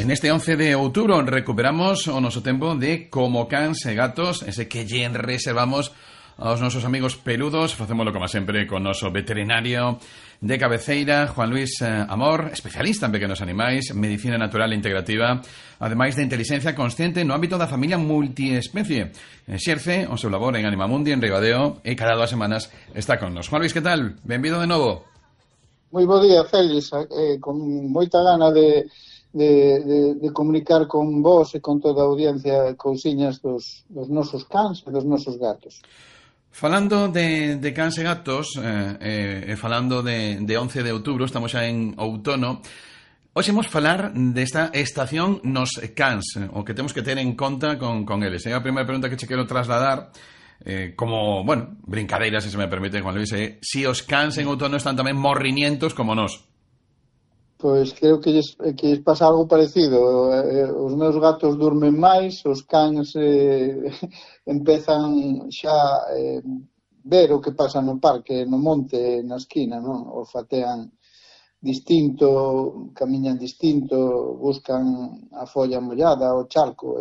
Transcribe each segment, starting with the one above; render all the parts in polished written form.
Neste 11 de outubro recuperamos o noso tempo de Como Cans e Gatos, ese que lle reservamos aos nosos amigos peludos. Facémolo como sempre con noso veterinario de cabeceira, Juan Luis Amor, especialista en pequenos animais, medicina natural e integrativa, ademais de inteligencia consciente no ámbito da familia multiespecie. Exerce o seu labor en Animamundi, en Ribadeo, e cada 2 semanas está con nos. Juan Luis, que tal? Benvido de novo. Moi bo día, Félix, con moita gana de comunicar con vos e con toda a audiencia cousiñas dos nosos cans e dos nosos gatos. Falando de cans e gatos, falando de 11 de outubro, estamos xa en outono. Hoxe imos falar desta estación nos cans, o que temos que ter en conta con eles. A primeira pregunta que che quero trasladar, como, bueno, brincadeiras, se me permite, Juan Luis, si os cans en outono están tamén morrinientos como nós. Pois creo que lles pasa algo parecido. Os meus gatos durmen máis, os cans empezan xa ver o que pasa no parque, no monte, na esquina, non? O fatean distinto, camiñan distinto, buscan a folla mollada, o charco,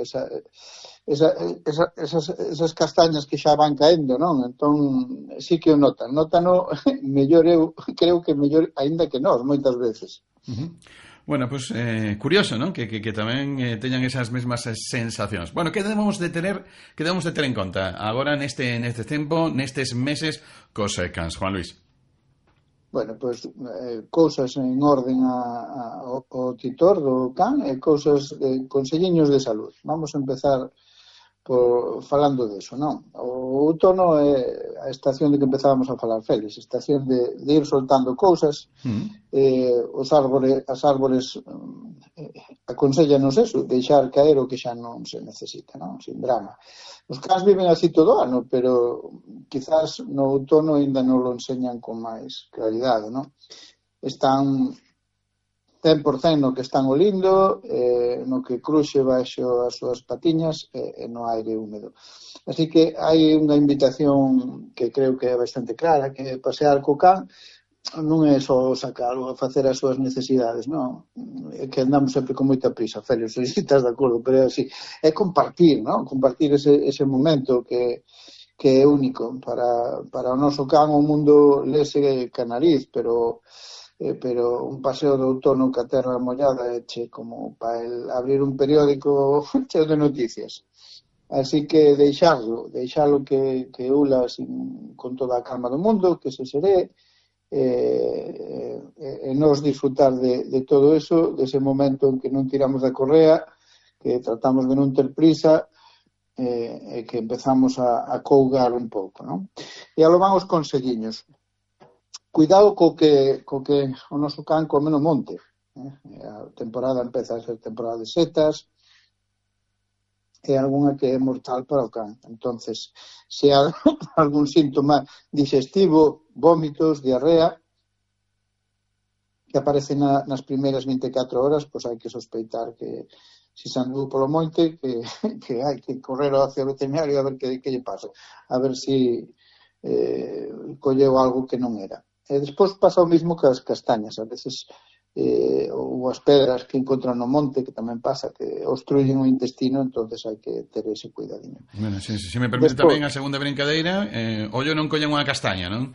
esas castañas que xa van caendo, non? Entón, sí que o notano mellor eu, creo que mellor aínda que nós, moitas veces. Bueno, pues curioso, ¿no? Que tamén teñan esas mesmas sensacións. Bueno, que debemos de ter en conta agora neste tempo, nestes meses cos cans, Juan Luis? Bueno, pois cousas en orden ao titor do can e cousas conselliños de salud. Vamos a empezar falando deso, non? O outono é a estación de que empezábamos a falar, Félix, estación de ir soltando cousas. As árbores aconsellanos eso, deixar caer o que xa non se necesita, non? Sin drama. Os cans viven así todo o ano, pero quizás no outono ainda non lo enseñan con máis claridade, non? Están 100% no que están olindo, no que cruxe baixo as súas patiñas e no aire húmedo. Así que hai unha invitación que creo que é bastante clara, que pasear co can non é só sacarlo a facer as súas necesidades, non? É que andamos sempre con moita prisa, Félix, se estás de acordo, pero é así. É compartir, non? Compartir ese momento que é único para o noso can. O mundo lese ca nariz, pero un paseo de outono ca terra mollada é como para abrir un periódico cheo de noticias. Así que deixalo que ula con toda a calma do mundo, que se seré, e nos disfrutar de todo eso, dese momento en que non tiramos da correa, que tratamos de non ter prisa, e que empezamos a cougar un pouco, non? E alo van os conselliños. Cuidado co que o noso can come no monte. A temporada empeza a ser temporada de setas, e algunha que é mortal para o can. Entonces, se hai algún síntoma digestivo, vómitos, diarrea, que aparece nas primeiras 24 horas, pois hai que sospeitar que se andou polo monte, que hai que correr ao veterinario a ver que lle pasa, a ver se colleu algo que non era. E despois pasa o mismo que as castañas, a veces ou as pedras que encontran no monte, que tamén pasa, que obstruyen o intestino, entonces hai que ter ese cuidadiño. Bueno, se me permite despois, tamén a segunda brincadeira, ollo non collen unha castaña, non?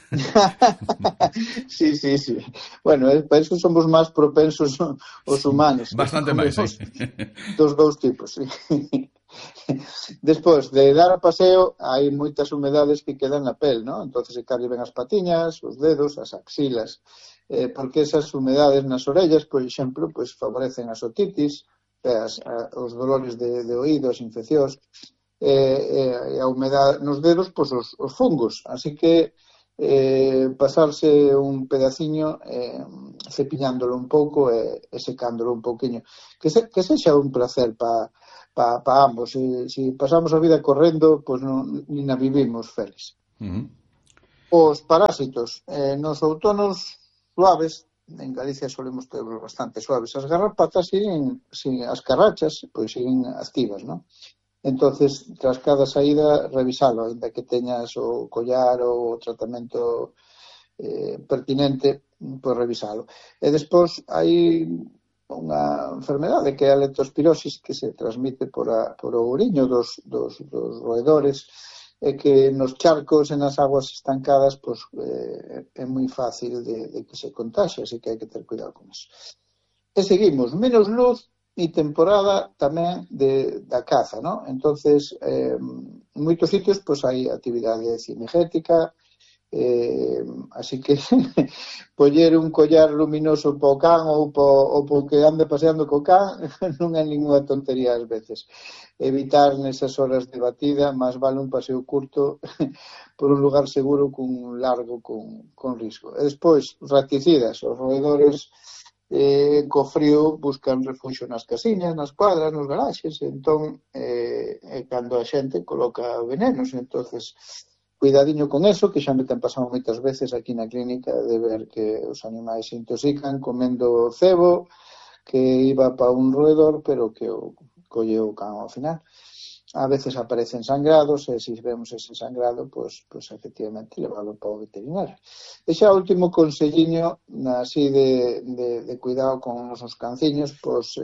Sí. Bueno, para eso somos máis propensos os humanos. Bastante máis, sí. Dos dous tipos, sí. Despois de dar a paseo, hai moitas humedades que quedan na pel, ¿no? Entonces se carlle ben as patiñas, os dedos, as axilas, porque esas humedades nas orellas, por exemplo, pues favorecen as otitis, os dolores de oído, as infeccións, e a humedade nos dedos, pues os fungos. Así que pasarse un pedaciño cepillándolo un pouco e secándolo un pouquiño. Que sexa un placer para ambos. Si pasamos a vida correndo, pues ni na vivimos, Félix. Os parásitos nos outonos suaves, en Galicia solemos ter bastante suaves, as garrapatas siguen as carrachas, pois siguen activas, non? Entonces, tras cada saída, revisalo, ainda que teñas o collar ou o tratamento pertinente, pois revisalo. E despois hai enfermedade que é a leptospirosis, que se transmite por o ouriño dos roedores, e que nos charcos e nas aguas estancadas pois, é moi fácil de que se contaxe, así que hai que ter cuidado con eso. E seguimos, menos luz e temporada tamén da caza, ¿no? Entonces, en moitos sitios pois hai actividade cinegética, así que poñer un collar luminoso para o can ou para que ande paseando co can non é ninguna tontería ás veces. Evitar nesas horas de batida, máis vale un paseo curto por un lugar seguro cun largo con risco. E despois, raticidas, os roedores co frío buscan refugio nas casiñas, nas cuadras, nos garaxes, entón cando a xente coloca venenos, entonces cuidadiño con eso, que xa me ten pasado moitas veces aquí na clínica de ver que os animais se intoxican comendo cebo que iba para un roedor, pero que o colle o can ao final. A veces aparecen sangrados e se vemos ese sangrado, pues efectivamente leválo para o veterinario. E xa o último conselliño así de cuidado con os canciños, pues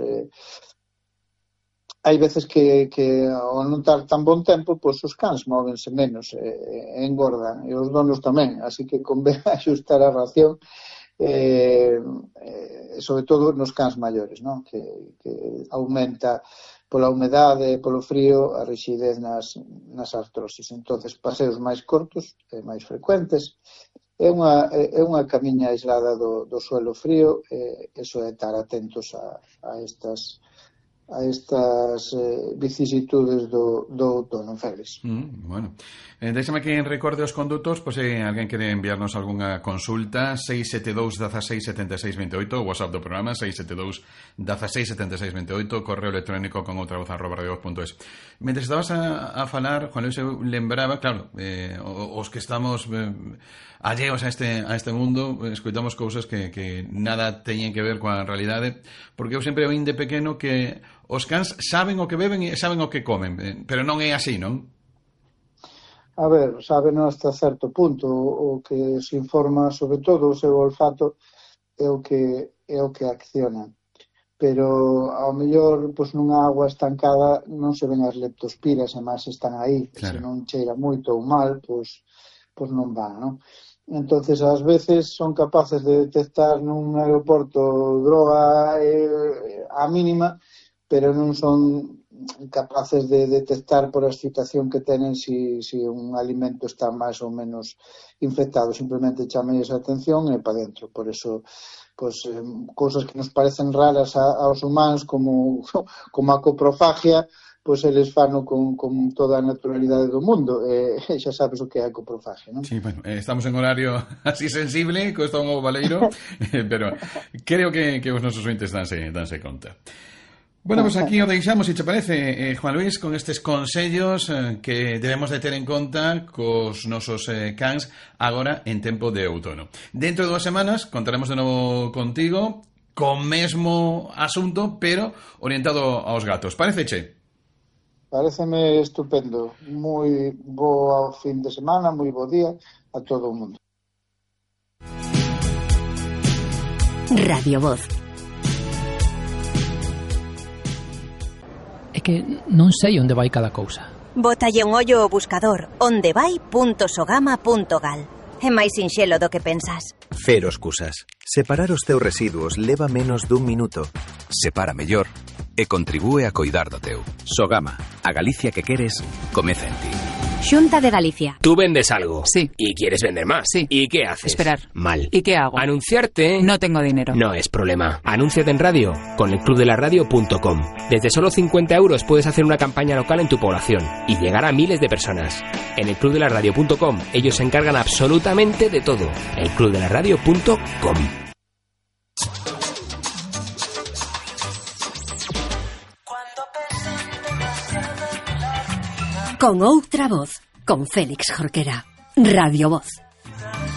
hai veces que ao non estar tan bon tempo, pois os cans móvense menos, engordan, e os donos tamén, así que convén axustar a ración, sobre todo nos cans maiores, non? Que aumenta pola humedade, polo frío, a rixidez nas artrosis. Entonces, paseos máis cortos e máis frecuentes, é unha camiña aislada do suelo frío, eso é estar atentos a estas vicisitudes do outono, Félix. Bueno, déxame que recorde os condutos, pois se alguén quere enviarnos algunha consulta, 672 16 76 28, WhatsApp do programa 672 16 76 28, correo electrónico con outra voz @radiovoz.es. Mentre estabas a falar, Juan Luis, eu lembraba, claro, os que estamos alleos a este mundo, escoitamos cousas que nada teñen que ver coa realidade, porque eu sempre oín de pequeno que os cans saben o que beben e saben o que comen, pero non é así, non? A ver, saben hasta certo punto. O que se informa, sobre todo, o seu olfato é o que acciona. Pero, ao mellor, pois, nunha agua estancada non se ven as leptospiras, e máis están aí. Claro. Se non cheira moito ou mal, pois non van, non? Entonces, ás veces son capaces de detectar nun aeroporto droga a mínima, pero non son capaces de detectar por a excitación que tenen si un alimento está máis ou menos infectado. Simplemente chamen esa atención e para dentro. Por eso, pues, cousas que nos parecen raras aos humanos, como a coprofagia, pois eles fano con toda a naturalidade do mundo, e xa sabes o que é a coprofagia, non? Sí, bueno, estamos en horario así sensible, co estómago baleiro, pero creo que os nosos ointes danse conta. Bueno, pues aquí o deixamos, se te parece, Juan Luis, con estes consellos que debemos de ter en conta cos nosos cans agora en tempo de outono. Dentro de 2 semanas contaremos de novo contigo con mesmo asunto, pero orientado aos gatos. Paréceche? Paréceme estupendo. Moi bo fin de semana, moi bo día a todo o mundo. Radio Voz. É que non sei onde vai cada cousa. Bótalle un ollo ao buscador ondevai.sogama.gal. É máis sinxelo do que pensas. Cero excusas. Separar os teus residuos leva menos dun minuto. Separa mellor e contribúe a coidar do teu. Sogama, a Galicia que queres, comeza en ti. Xunta de Galicia. Tú vendes algo. Sí. ¿Y quieres vender más? Sí. ¿Y qué haces? Esperar. Mal. ¿Y qué hago? Anunciarte. No tengo dinero. No es problema. Anúnciate en radio con elclubdelaradio.com. Desde solo 50 € puedes hacer una campaña local en tu población y llegar a miles de personas. En elclubdelaradio.com ellos se encargan absolutamente de todo. elclubdelaradio.com. Con outra voz, con Félix Jorquera. Radio Voz.